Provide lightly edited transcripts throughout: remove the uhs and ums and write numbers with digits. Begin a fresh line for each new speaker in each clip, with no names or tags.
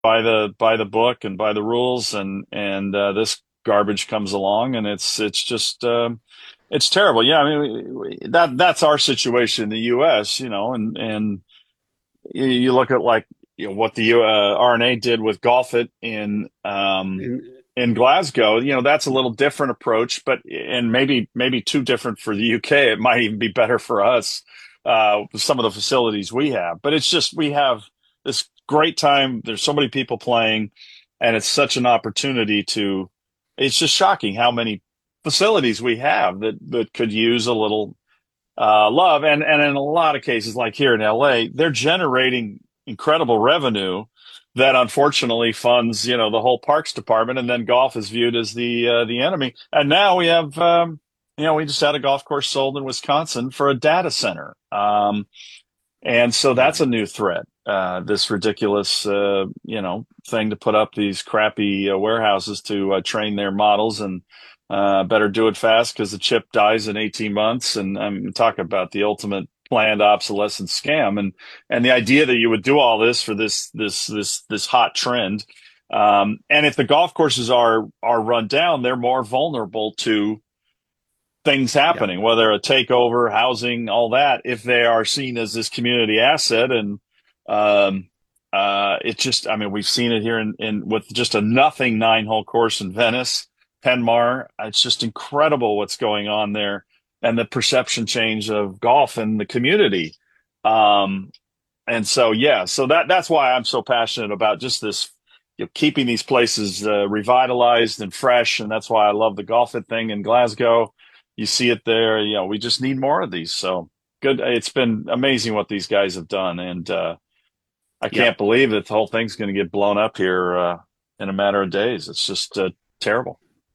by the book and by the rules, and this garbage comes along, and it's just it's terrible. Yeah, I mean that's our situation in the U.S. And you look at like what the RNA did with Golfit
And
in Glasgow. That's a little different approach, but and maybe too different for the UK. It might even be better for us with some of the facilities we have. But it's just we have this great time. There's so many people playing, and it's such an opportunity to. It's just shocking how many facilities we have that could use a little love. And in a lot of cases, like here in LA, they're generating incredible revenue that unfortunately funds, the whole parks department, and then golf is viewed as the enemy. And now we have, we just had a golf course sold in Wisconsin for a data center. And so
yeah,
that's a new threat. This ridiculous, thing to put up these crappy warehouses to train their models, and better do it fast because the chip dies in 18 months. And I'm talking about the ultimate planned obsolescence scam, and the idea that you would do all this for this hot trend. And if the golf courses are run down, they're more vulnerable to things
yeah,
happening, whether a takeover, housing, all that, if they are seen as this community asset. And um, it's just, I mean, we've seen it here in with just a nothing 9-hole course in Venice, Penmar. It's just incredible what's going on there, and the perception change of golf in the community. Um, and so, yeah, so that's why I'm so passionate about just this, keeping these places revitalized and fresh. And that's why I love the Golf It thing in Glasgow. You see it there. We just need more of these. So good. It's been amazing what these guys have done. And I
yeah.
can't believe that the whole thing's going to get blown up here in a matter of days. It's just terrible.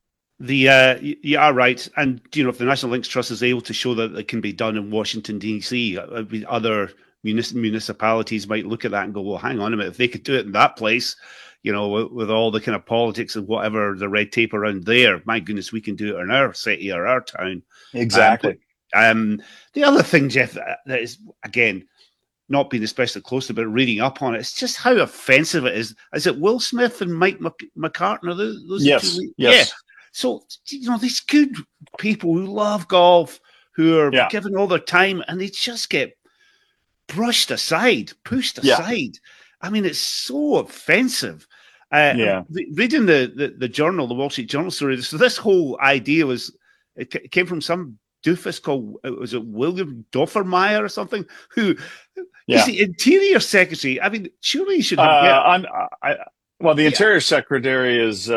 You are right, and if the National Links Trust is able to show that it can be done in Washington D.C., other municipalities might look at that and go, "Well, hang on a minute, if they could do it in that place, with all the kind of politics and whatever the red tape around there, my goodness, we can do it in our city or our town." But
Exactly.
the other thing, Jeff, that is again not being especially close to, but reading up on it, it's just how offensive it is. Is it Will Smith and Mike McCartan? Are those the two?
Yes.
Yeah.
Yes.
So, these good people who love golf, who are
Yeah.
given all their time, and they just get brushed aside, pushed
Yeah.
aside. I mean, it's so offensive. Uh,
Yeah.
Reading the journal, the Wall Street Journal story, so this whole idea it came from some doofus called, was it William Doffermeyer or something, who he's
Yeah.
the Interior Secretary. I mean, surely he should
Uh,
have better.
I'm, well, the
Yeah.
Interior Secretary is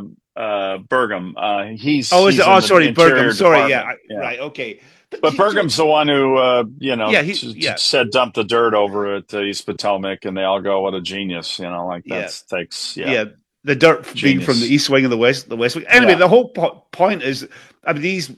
Burgum.
Oh, is it?
He's
Oh,
in the
sorry, Burgum.
Interior
Sorry. Yeah.
Department. Yeah,
Right. Okay. But
but Burgum's the one who,
yeah,
said dump the dirt over at East Potomac, and they all go, "What a genius!" Like
yeah,
that's takes, yeah,
yeah. The dirt being from the
genius.
east wing and the west wing. Anyway,
Yeah,
the whole point is, I mean, these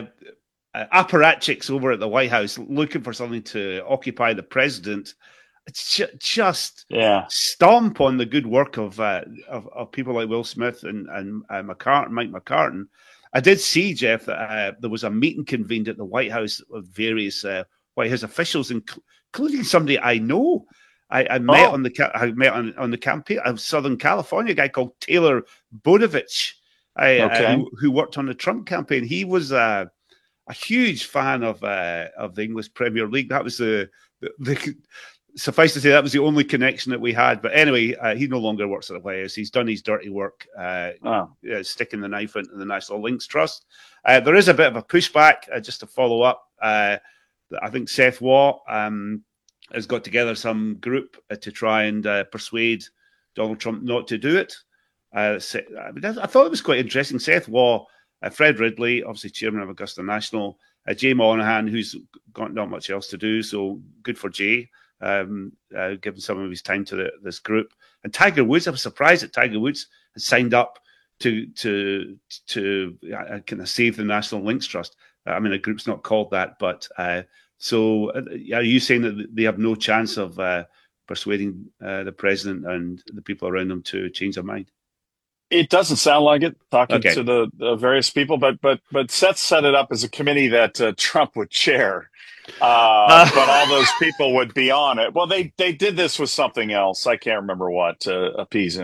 apparatchiks over at the White House looking for something to occupy the president. It's just
yeah.
stomp on the good work of people like Will Smith and Mike McCartan. I did see, Jeff, that there was a meeting convened at the White House of various White House officials, including somebody I know. I met
Oh,
on the campaign of Southern California, a guy called Taylor Bodovich,
okay.
who worked on the Trump campaign. He was a huge fan of the English Premier League. That was the suffice to say that was the only connection that we had. But anyway, he no longer works at the White House. He's done his dirty work,
Oh,
sticking the knife into the National Links Trust. There is a bit of a pushback, just to follow up. I think Seth Waugh has got together some group to try and persuade Donald Trump not to do it. I thought it was quite interesting. Seth Waugh, Fred Ridley, obviously chairman of Augusta National, Jay Monahan, who's got not much else to do, so good for Jay, giving some of his time to this group. And Tiger Woods, I was surprised that Tiger Woods had signed up to kind of save the National Links Trust. I mean, a group's not called that, but so are you saying that they have no chance of persuading the president and the people around them to change their mind?
It doesn't sound like it, talking
Okay.
to the various people, but Seth set it up as a committee that Trump would chair, but all those people would be on it. Well, they did this with something else. I can't remember what, to appease him.